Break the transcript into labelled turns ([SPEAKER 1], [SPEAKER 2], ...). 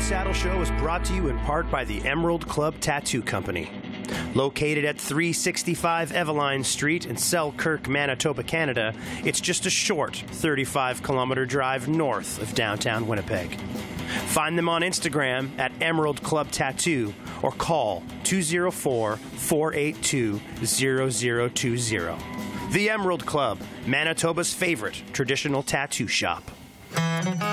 [SPEAKER 1] Saddle Show is brought to you in part by the Emerald Club Tattoo Company. Located at 365 Eveline Street in Selkirk, Manitoba, Canada, it's just a short 35-kilometer drive north of downtown Winnipeg. Find them on Instagram at Emerald Club Tattoo or call 204-482-0020. The Emerald Club, Manitoba's favorite traditional tattoo shop.